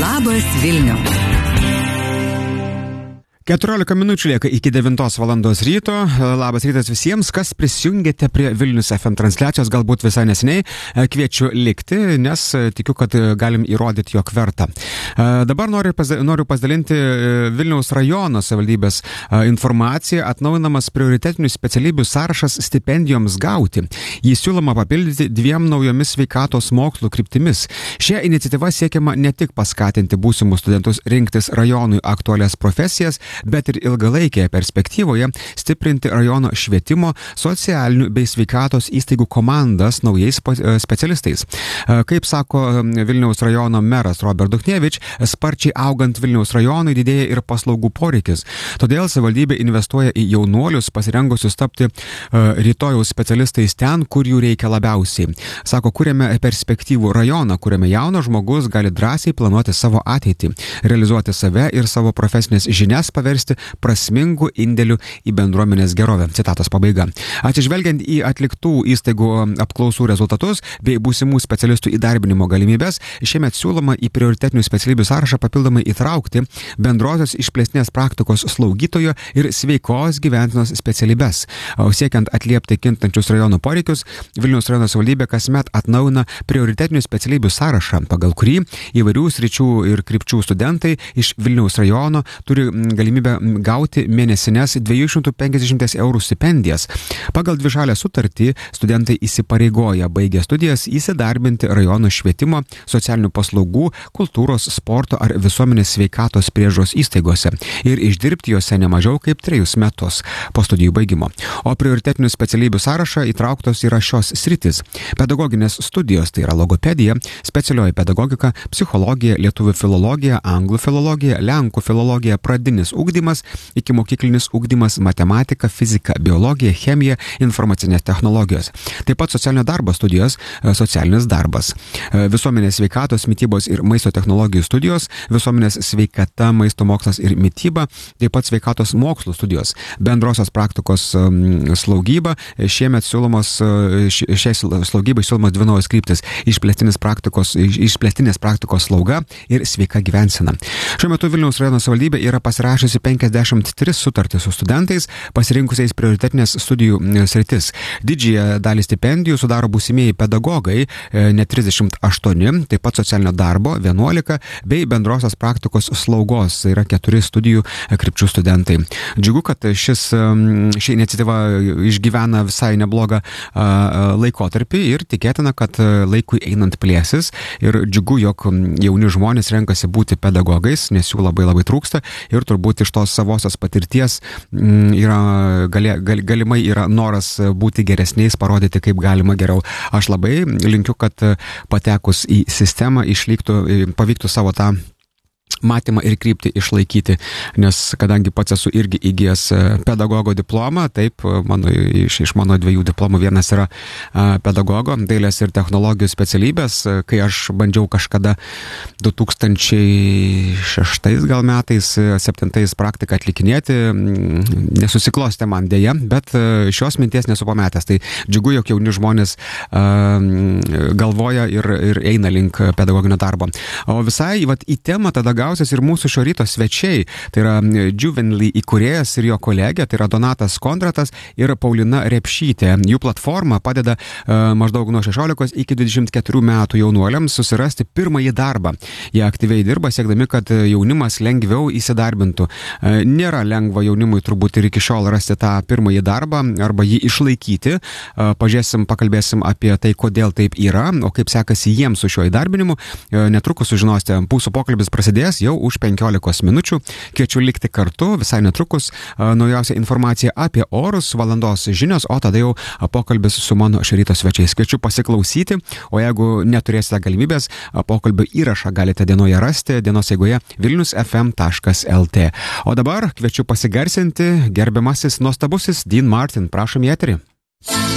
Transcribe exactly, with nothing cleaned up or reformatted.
Labas Vilniau. keturiolika minučių lieka iki devintos valandos ryto. Labas rytas visiems, kas prisijungėte prie Vilnius F M transliacijos, galbūt visai neseniai. Kviečiu likti, nes tikiu, kad galim įrodyti, jog verta. Dabar noriu, noriu pasidalinti Vilniaus rajono savivaldybės informaciją. Atnaujinamas prioritetinių specialybių sąrašas stipendijoms gauti. Jį siūloma papildyti dviem naujomis sveikatos mokslų kryptimis. Šia iniciatyva siekiama ne tik paskatinti būsimus studentus rinktis rajonui aktualias profesijas, bet ir ilgalaikėje perspektyvoje stiprinti rajono švietimo, socialinių bei sveikatos įstaigų komandas naujais specialistais. Kaip sako Vilniaus rajono meras Robert Duchnevič, sparčiai augant Vilniaus rajonui didėja ir paslaugų poreikis. Todėl savivaldybė investuoja į jaunuolius pasirengusius tapti rytojaus specialistais ten, kur jų reikia labiausiai. Sako, kuriame perspektyvų rajoną, kuriame jaunas žmogus gali drąsiai planuoti savo ateitį, realizuoti save ir savo profesinės žinias paversti prasmingų indėlių į bendruomenės gerovę. Citatos pabaiga. Atsižvelgiant į atliktų įstaigų apklausų rezultatus bei būsimų specialistų įdarbinimo galimybės, šiemet siūloma į prioritetinių specialybių sąrašą papildomai įtraukti bendrosios išplėstinės praktikos slaugytojo ir sveikos gyvensenos specialybes. O siekiant atliepti kintančius rajono poreikius, Vilniaus rajono savivaldybė kasmet atnaujina prioritetinių specialybių sąrašą, pagal kurį įvairių sričių ir krypčių studentai iš Vilniaus rajono turi galimybę gauti mėnesinės dviejų šimtų penkiasdešimt eurų stipendijas. Pagal dvišalę sutartį studentai įsipareigoja baigę studijas įsidarbinti rajono švietimo, socialinių paslaugų, kultūros, sporto ar visuomenės sveikatos priežiūros įstaigose ir išdirbti juose ne mažiau kaip trejus metus po studijų baigimo. O prioritetinių specialybių sąrašą įtrauktos yra šios sritis: pedagoginės studijos, tai yra logopedija, specialioji pedagogika, psichologija, lietuvių filologija, anglų filologija, lenkų filologija, pradinis ugdymas, ikimokyklinis ugdymas, matematika, fizika, biologija, chemija, informacinės technologijos. Taip pat socialinio darbo studijos, socialinis darbas, visuomenės sveikatos, mitybos ir maisto technologijų studijos, visuomenės sveikata, maisto mokslas ir mityba, taip pat sveikatos mokslų studijos, bendrosios praktikos slaugyba. Šiemet siūlomos, šiai slaugybai siūlomos dvi naujos kryptis: išplėstinės praktikos, išplėstinės praktikos slauga ir sveika gyvensena. Šiuo metu Vilniaus rajono savivaldybė yra pasirašiusi penkiasdešimt tris sutartis su studentais, pasirinkusiais prioritetinės studijų sritis. Didžiąją dalį stipendijų sudaro būsimieji pedagogai, net trisdešimt aštuoni, taip pat socialinio darbo vienuolika, bei bendrosios praktikos slaugos, tai yra keturi studijų krypčių studentai. Džiugu, kad šis, ši iniciatyva išgyvena visai neblogą laikotarpį ir tikėtina, kad laikui einant plėsis. Ir džiugu, jog jauni žmonės renkasi būti pedagogais, nes jų labai labai trūksta. Ir turbūt iš tos savosios patirties yra, gali, gal, galimai yra noras būti geresniais, parodyti, kaip galima geriau. Aš labai linkiu, kad patekus į sistemą išliktų, pavyktų savo tą matymą ir kryptį išlaikyti, nes kadangi pats esu irgi įgijęs pedagogo diplomą, taip, mano, iš, iš mano dviejų diplomų vienas yra pedagogo, dailės ir technologijų specialybės. Kai aš bandžiau kažkada du tūkstančiai šeštais gal metais, septintais praktiką atlikinėti, nesusiklostė man dėja, bet šios minties nesu pametęs. Tai džiugu, jog jauni žmonės galvoja ir, ir eina link pedagoginio darbo. O visai vat, į temą tada gausias ir mūsų šio ryto svečiai. Tai yra Juvenly įkūrėjas ir jo kolegė, tai yra Donatas Kondratas ir Paulina Repšytė. Jų platforma padeda uh, maždaug nuo šešiolikos iki dvidešimt keturių metų jaunuoliams susirasti pirmąjį darbą. Jie aktyviai dirba, siekdami, kad jaunimas lengviau įsidarbintų. Uh, nėra lengva jaunimui turbūt ir iki šiol rasti tą pirmąjį darbą arba jį išlaikyti. Uh, pažiūrėsim, pakalbėsim apie tai, kodėl taip yra, o kaip sekasi jiems su šiuo įdarbinimu. Uh, netrukus sužinosite, mūsų pokalbis prasidės jau už penkiolikos minučių. Kviečiu likti kartu, visai netrukus a, naujausia informacija apie orus, valandos žinios, o tada jau a, pokalbis su mano šio ryto svečiais. Kviečiu pasiklausyti, o jeigu neturėsite galimybės, a, pokalbio įrašą galite dienoje rasti, dienos eigoje vilnius f m taškas l t. O dabar kviečiu pasigarsinti gerbiamasis nuostabusis Dean Martin. Prašom į eterį.